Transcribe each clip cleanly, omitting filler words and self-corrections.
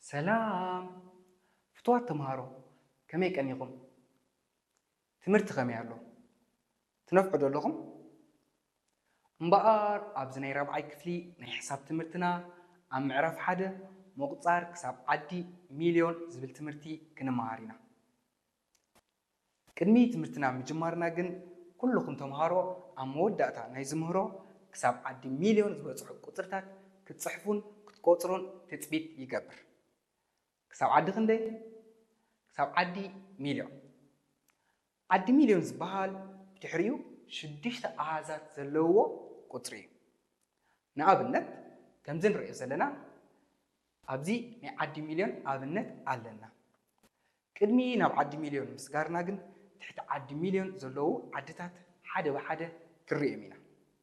سلام فتوات تمهارو كم يكنيكم تمرت خميالو تنفعوا لكم مبار أبزني ربعي كفلي نحساب تمرتنا عم معرف حدا مقصار كسب عدي مليون زبل تمرتي كنا مهارينا كدمي تمرتنا مجمارنا جن كلكم تمهارو عم وداتا نايزمهرو كسب عدي مليون زبل صحب قطرتك كتصحفون كتقطرون تثبيت يقبر كسب عدي خندي كسب عدي مليون عدي مليون زبال بتحريو شديشت أعزات زلوه قطري نقابلنا كم زين رئيس لنا أبزي عدي مليون قابلنا علنا كدمي ناب عدي مليون مسكارنا جن تحت عدي مليون زلوه عدتات حدا وحدا كري أمينا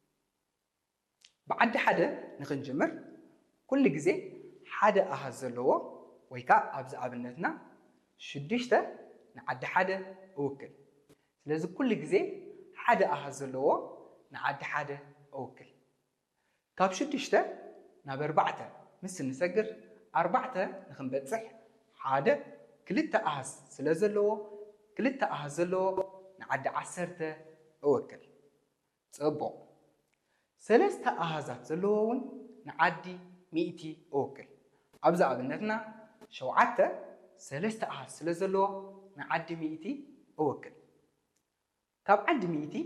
بعد حدا نخنجمر كل جزء حدا أهز زلوه ويكا أبز قابلناتنا شديشت نعد حدا وكل لازم كل جزء حدا أهزلوه نعد حدا أوكل كاب شدشته ناب أربعة مثل نسجر أربعة نخن بتصح حدا كلتا أهز سلازلوه كلتا أهزلوه نعد عسرته أوكل صبو سلستا أهزات زلوون نعدي مئتي أوكل أبزا أبنتنا شوعته سلستا أهز سلازلوه نعدي مئتي أوكل كاب عدي ميتي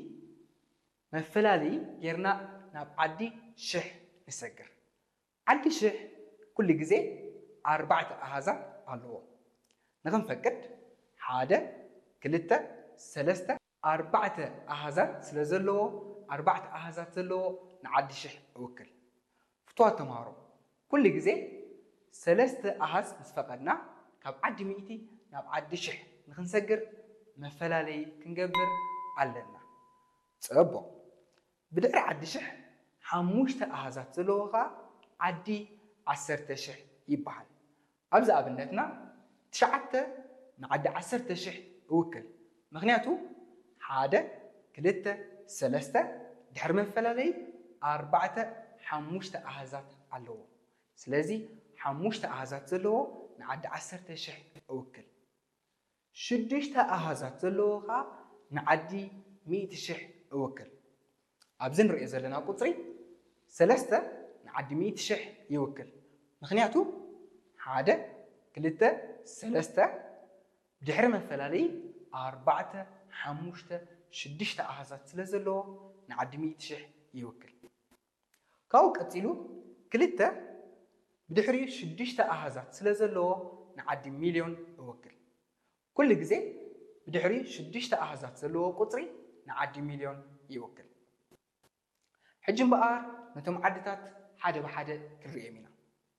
مفلالي يرنا ناب عدي شح نسجر عدي شح كل جزء أربعة أهزات علوه نغم فكت حادة كلتا سلسة أربعة أهزات سلزلو أربعة أهزات زلو نعدي شح وكل فتوات تمارو كل جزء سلسة أهز نسفقدنا كاب عدي ميتي ناب عدي شح نغنسجر مفلالي كنجبر علنا صبو بدأ عدي شح حموشت أهزات زلوغا عدي عسرت شح يبحل أبزا أبنتنا تشعت نعدي عسرت شح وكل مغنياتو حادة كلتا سلسة دحر من فلالي أربعة حموشت أهزات علوه سلازي حموشت أهزات زلوغ نعدي عسرت شح وكل شدشت أهزات زلوغا نعدي 100 شح وكل أبزن رئيس لنا قطري سلسة نعدي 100 شح يوكل مخنياتو حادة كلتا سلسة بدحر من فلالي أربعة حموشة شدشت أهزات سلزلو نعدي 100 شح يوكل كاو كتيلو كلتا بدحري شدشت أهزات سلزلو نعدي مليون يوكل كل جزء بدحري شدشت أهزات زلو قطري نعدي مليون يوكل حجم بقار نتم عدتات حدا بحدا كري يمينا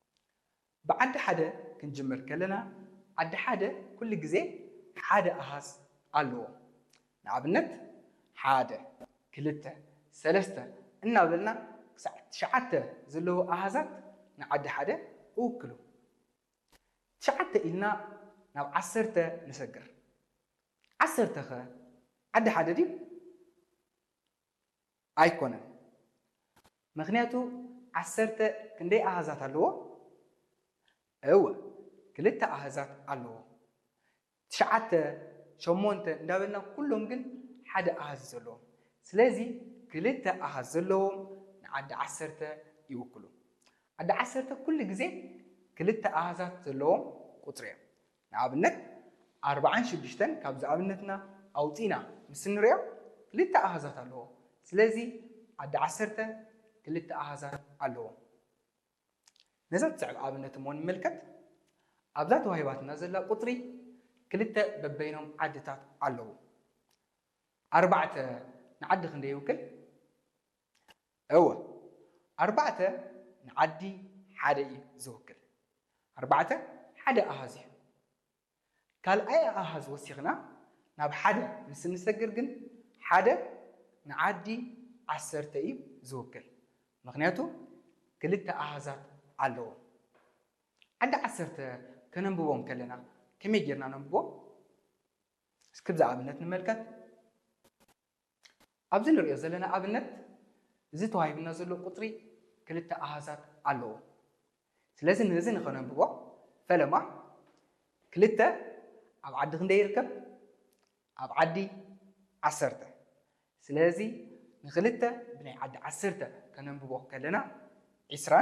بعد حدا كنجمر كلنا عد حدا كل جزء حدا أهز ألو نعبنت حدا كلتا سلسة إنا بلنا شعته زلو أهزات نعد حدا وكلو شعته إلنا ناب عسرته نسجر عسرته خا عد حدا دي أيقونة مغنياتو عسرته كندي أهزات علوه أوه كلتا أهزات علوه تشعته شمونته ندابلنا كلهم جن حدا أهزلوه سلازي كلتا أهزلوهم نعد عسرته يوكلو عد عسرته كل جزء كلتا أهزات زلوهم قطريا نعبنت 40 شدشتن كابز عبنتنا أوتينا مسنريا كلتا أهزات علوه سلازي عد عسرته كلتا أهزات علوه نزلت صعب عبنت مون ملكت عبزات وهيبات نزل قطري كلتا ببينهم عدتات علوه 4 نعد خندي يوكل أول 4 نعدي حدا زوكل 4 حدا أهزي قال أي أهز وسيغنا ناب حدا نسنسجر جن حدا نعدي عسرتي زوكل مغنياتو كلتا أهزات علو عند عسرته كننبوهم كلنا كم يجرنا ننبو سكبز عبنت نملكت أبزن رئيس لنا عبنت زيتو هاي بنزلو قطري كلتا أهزات علو سلازم نزين خننبو ፈለማ ክልተ ኣብ ዓዲ ክንደይ ይርከብ ኣብ ዓዲ 10 ስለዚ ንክልተ ብናይ ዓዲ 10 ከነንብቦ ከለና 20